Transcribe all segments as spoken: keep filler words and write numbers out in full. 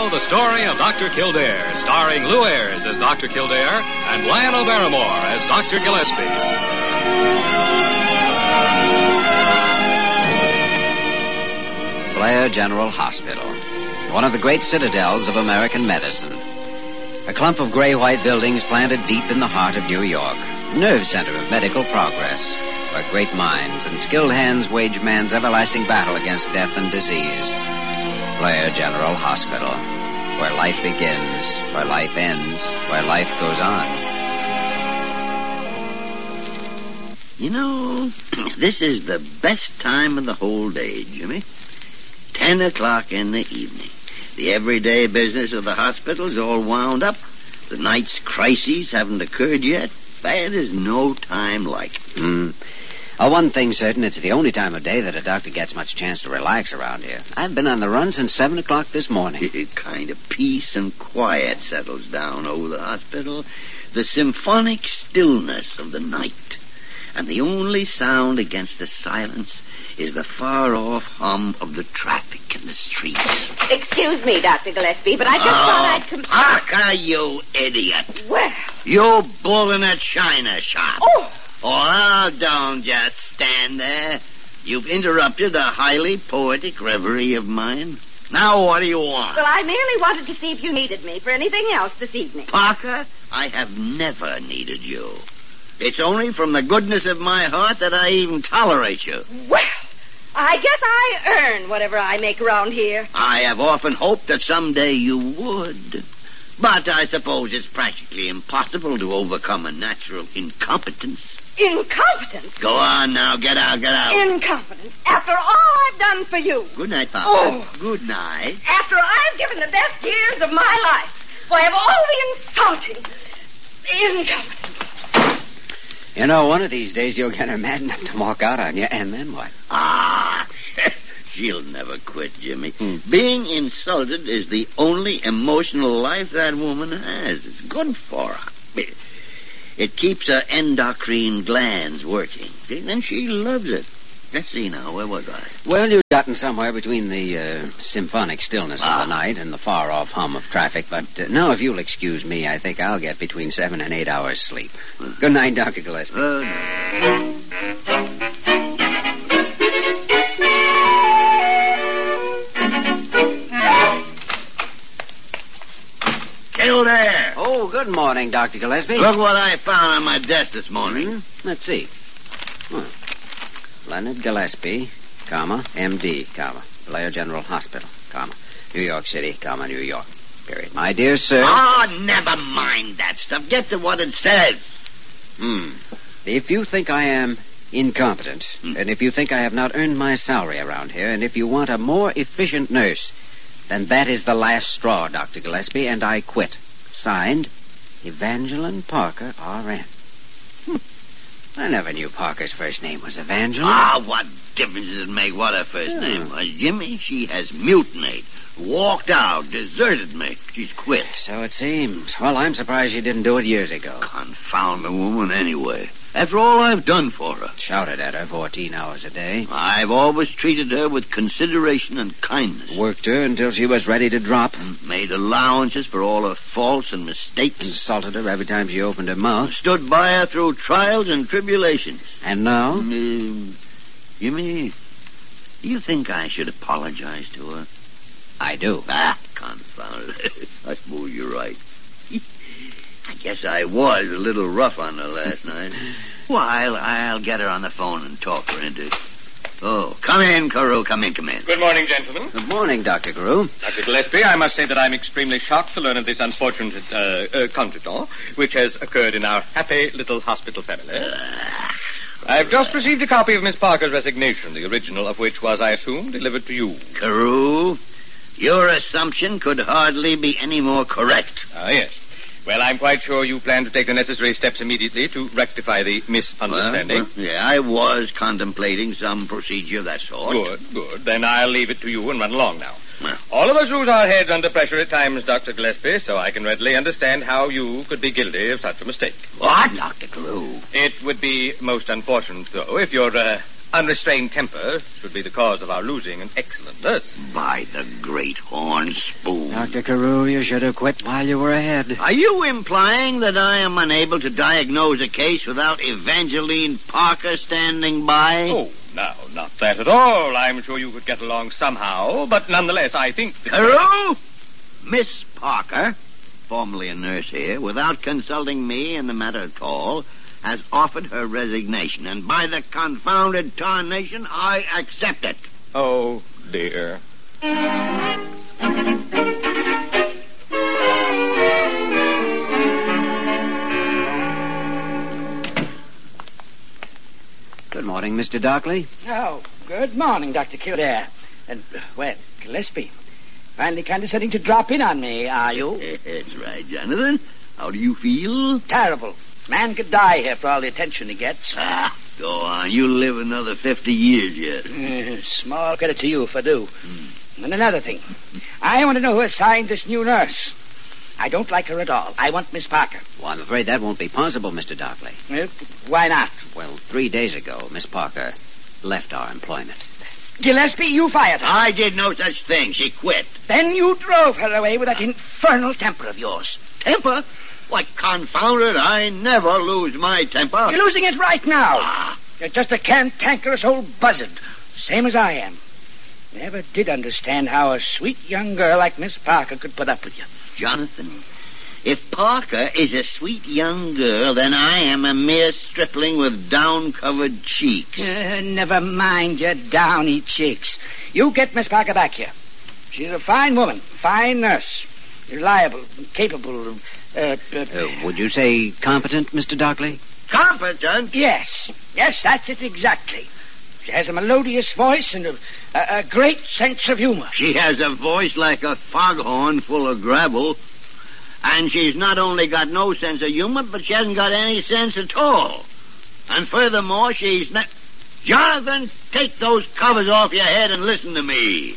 now, the story of Doctor Kildare, starring Lou Ayres as Doctor Kildare and Lionel Barrymore as Doctor Gillespie. Blair General Hospital, one of the great citadels of American medicine. A clump of gray-white buildings planted deep in the heart of New York, nerve center of medical progress, where great minds and skilled hands wage man's everlasting battle against death and disease. Blair General Hospital, where life begins, where life ends, where life goes on. You know, this is the best time of the whole day, Jimmy. Ten o'clock in the evening. The everyday business of the hospital's all wound up. The night's crises haven't occurred yet. But there's no time like it. Mm. Oh, one thing's certain, it's the only time of day that a doctor gets much chance to relax around here. I've been on the run since seven o'clock this morning. Kind of peace and quiet settles down over the hospital. The symphonic stillness of the night. And the only sound against the silence is the far-off hum of the traffic in the streets. Excuse me, Doctor Gillespie, but I just oh, thought I'd come... Parker, you idiot. Well... You bull in that china shop. Oh! Oh, don't just stand there. You've interrupted a highly poetic reverie of mine. Now what do you want? Well, I merely wanted to see if you needed me for anything else this evening. Parker, I have never needed you. It's only from the goodness of my heart that I even tolerate you. Well, I guess I earn whatever I make around here. I have often hoped that someday you would. But I suppose it's practically impossible to overcome a natural incompetence. Incompetence? Go on now. Get out, get out. Incompetence. After all I've done for you. Good night, Papa. Oh. Good night. After I've given the best years of my life. Why, of all the insulting... Incompetence. You know, one of these days you'll get her mad enough to walk out on you, and then what? Ah, she'll never quit, Jimmy. Hmm. Being insulted is the only emotional life that woman has. It's good for her. It, it keeps her endocrine glands working. And she loves it. Let's see now, where was I? Well, you've gotten somewhere between the uh, symphonic stillness ah. of the night and the far-off hum of traffic. But uh, now, if you'll excuse me, I think I'll get between seven and eight hours sleep. Good night, Doctor Gillespie. Uh, Kildare! Oh, good morning, Doctor Gillespie. Look what I found on my desk this morning. Mm-hmm. Let's see. Hmm. Leonard Gillespie, comma, M D, comma, Blair General Hospital, comma, New York City, comma, New York, period. My dear sir... Oh, never mind that stuff. Get to what it says. Hmm. If you think I am incompetent, hmm. and if you think I have not earned my salary around here, and if you want a more efficient nurse, then that is the last straw, Doctor Gillespie, and I quit. Signed, Evangeline Parker, R N. Hmm. I never knew Parker's first name was Evangeline. Ah, what difference does it make what her first yeah. name was? Jimmy, she has mutinied, walked out, deserted me. She's quit. So it seems. Well, I'm surprised she didn't do it years ago. Confound the woman anyway. After all I've done for her. Shouted at her fourteen hours a day. I've always treated her with consideration and kindness. Worked her until she was ready to drop. And made allowances for all her faults and mistakes. Insulted her every time she opened her mouth. Stood by her through trials and tribulations. And now? Um, Jimmy, do you think I should apologize to her? I do. Ah, confound it. I suppose you're right. I guess I was a little rough on her last night. Well, I'll, I'll get her on the phone and talk her into it. Oh, come in, Carew. Come in, come in. Good morning, gentlemen. Good morning, Doctor Carew. Doctor Gillespie, I must say that I'm extremely shocked to learn of this unfortunate uh, uh, contretemps which has occurred in our happy little hospital family. Uh, I've just received a copy of Miss Parker's resignation, the original of which was, I assume, delivered to you. Carew, your assumption could hardly be any more correct. Ah, yes. Well, I'm quite sure you plan to take the necessary steps immediately to rectify the misunderstanding. Well, well, yeah, I was contemplating some procedure of that sort. Good, good. Then I'll leave it to you and run along now. Well. All of us lose our heads under pressure at times, Doctor Gillespie, so I can readily understand how you could be guilty of such a mistake. What, Doctor Carew? It would be most unfortunate, though, if your uh, unrestrained temper should be the cause of our losing an excellent nurse. By the great horn spoon. Doctor Carew, you should have quit while you were ahead. Are you implying that I am unable to diagnose a case without Evangeline Parker standing by? Oh, no, not that at all. I'm sure you could get along somehow, but nonetheless, I think... That... Carew? Miss Parker, formerly a nurse here, without consulting me in the matter at all, has offered her resignation, and by the confounded tarnation, I accept it. Oh, dear. Good morning, Mister Dockley. Oh, good morning, Doctor Kildare. And, uh, well, Gillespie, finally condescending to drop in on me, are you? That's right, Jonathan. How do you feel? Terrible. Man could die here for all the attention he gets. Ah, go on. You'll live another fifty years yet. Uh, small credit to you if I do. Mm. And another thing. I want to know who assigned this new nurse. I don't like her at all. I want Miss Parker. Well, I'm afraid that won't be possible, Mister Dockley. Uh, why not? Well, three days ago, Miss Parker left our employment. Gillespie, you fired her. I did no such thing. She quit. Then you drove her away with that infernal temper of yours. Temper? Why, confound it, I never lose my temper. You're losing it right now. Ah. You're just a cantankerous old buzzard, same as I am. Never did understand how a sweet young girl like Miss Parker could put up with you. Jonathan, if Parker is a sweet young girl, then I am a mere stripling with down-covered cheeks. Uh, never mind your downy cheeks. You get Miss Parker back here. She's a fine woman, fine nurse, reliable, capable. Uh, uh, Uh, would you say competent, Mister Dockley? Competent? Yes, yes, that's it exactly. She has a melodious voice and a, a, a great sense of humor. She has a voice like a foghorn full of gravel. And she's not only got no sense of humor, but she hasn't got any sense at all. And furthermore, she's not... Jonathan, take those covers off your head and listen to me.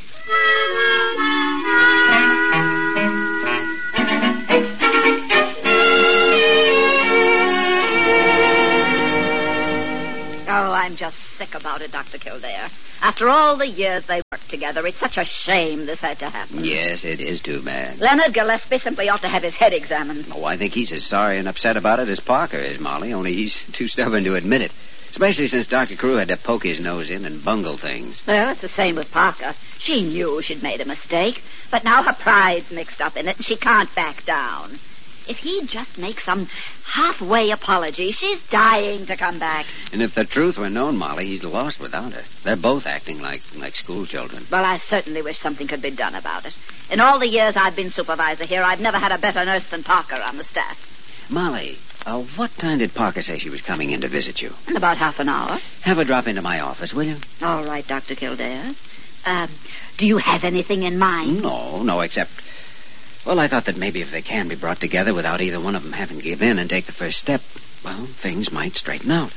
Oh, I'm just sick about it, Doctor Kildare. After all the years they worked together, it's such a shame this had to happen. Yes, it is too bad. Leonard Gillespie simply ought to have his head examined. Oh, I think he's as sorry and upset about it as Parker is, Molly, only he's too stubborn to admit it. Especially since Doctor Carew had to poke his nose in and bungle things. Well, it's the same with Parker. She knew she'd made a mistake, but now her pride's mixed up in it, and she can't back down. If he'd just make some halfway apology, she's dying to come back. And if the truth were known, Molly, he's lost without her. They're both acting like like school children. Well, I certainly wish something could be done about it. In all the years I've been supervisor here, I've never had a better nurse than Parker on the staff. Molly, uh, what time did Parker say she was coming in to visit you? In about half an hour. Have her drop into my office, will you? All right, Doctor Kildare. Um, do you have anything in mind? No, no, except... Well, I thought that maybe if they can be brought together without either one of them having to give in and take the first step, well, things might straighten out.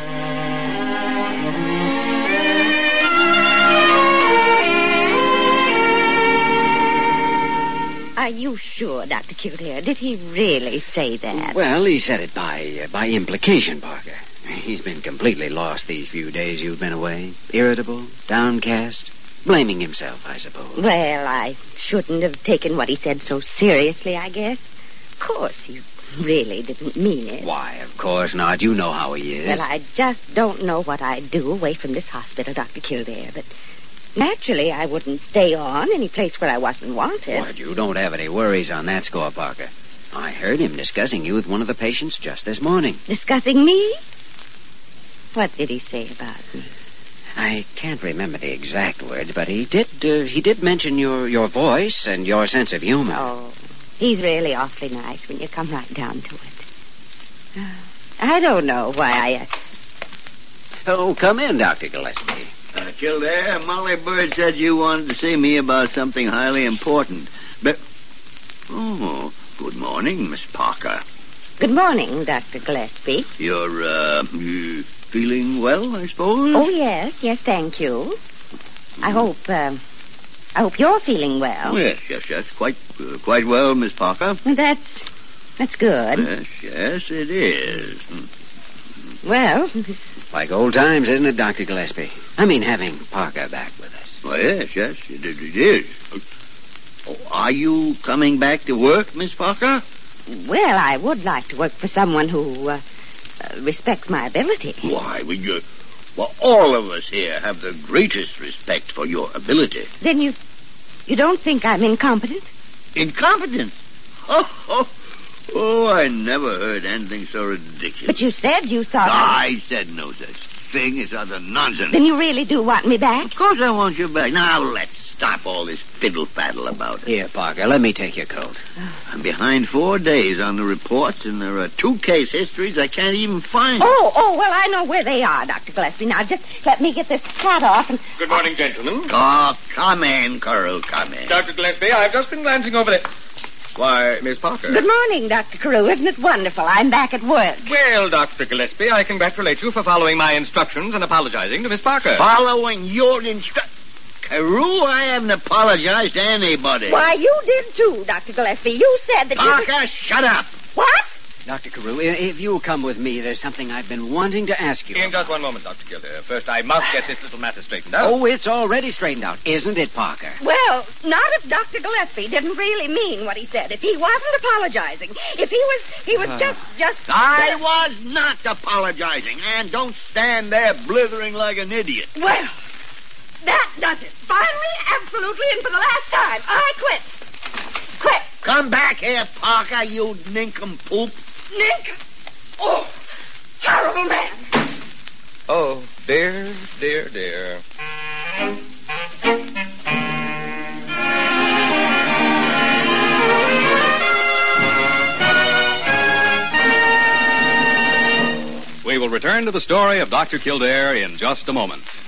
Are you sure, Doctor Kildare? Did he really say that? Well, he said it by uh, by implication, Parker. He's been completely lost these few days you've been away. Irritable, downcast, blaming himself, I suppose. Well, I shouldn't have taken what he said so seriously, I guess. Of course, he really didn't mean it. Why, of course not. You know how he is. Well, I just don't know what I'd do away from this hospital, Doctor Kildare, but naturally I wouldn't stay on any place where I wasn't wanted. Well, you don't have any worries on that score, Parker. I heard him discussing you with one of the patients just this morning. Discussing me? What did he say about me? I can't remember the exact words, but he did uh, he did mention your, your voice and your sense of humor. Oh, he's really awfully nice when you come right down to it. Uh, I don't know why I... Uh... Oh, come in, Doctor Gillespie. Uh, Kildare, Molly Bird said you wanted to see me about something highly important. But... Oh, good morning, Miss Parker. Good morning, Doctor Gillespie. You're, uh, you feeling well, I suppose? Oh, yes, yes, thank you. I hope, uh, I hope you're feeling well. Oh, yes, yes, yes, quite, uh, quite well, Miss Parker. That's, that's good. Yes, yes, it is. Well, Like old times, isn't it, Doctor Gillespie? I mean, having Parker back with us. Well, yes, yes, it, it is. Oh, are you coming back to work, Miss Parker? well, I would like to work for someone who uh, uh, respects my ability. Why, we, uh, well, all of us here have the greatest respect for your ability. Then you, you don't think I'm incompetent? Incompetent? Oh, oh, oh, I never heard anything so ridiculous. But you said you thought I... I said no such thing. It's utter nonsense. Then you really do want me back? Of course I want you back. Now, let's stop all this fiddle-faddle about it. Here, Parker, let me take your coat. I'm behind four days on the reports, and there are two case histories I can't even find. Oh, oh, well, I know where they are, Doctor Gillespie. Now, just let me get this hat off and... Good morning, gentlemen. Oh, come in, Curl, come in. Doctor Gillespie, I've just been glancing over the... Why, Miss Parker. Good morning, Doctor Carew. Isn't it wonderful? I'm back at work. Well, Doctor Gillespie, I congratulate you for following my instructions and apologizing to Miss Parker. Following your instructions. Carew, I haven't apologized to anybody. Why, you did too, Doctor Gillespie. You said that Parker, you... shut up. What? Doctor Carew, i- if you'll come with me, there's something I've been wanting to ask you. In just one moment, Doctor Kildare. First, I must get this little matter straightened out. Oh, it's already straightened out, isn't it, Parker? Well, not if Doctor Gillespie didn't really mean what he said. If he wasn't apologizing. If he was... He was just... just... I was not apologizing, and don't stand there blithering like an idiot. Well, that does it. Finally, absolutely, and for the last time, I quit. Quit. Come back here, Parker, you nincompoop. Nick. Oh, horrible man. Oh, dear, dear, dear. We will return to the story of Doctor Kildare in just a moment.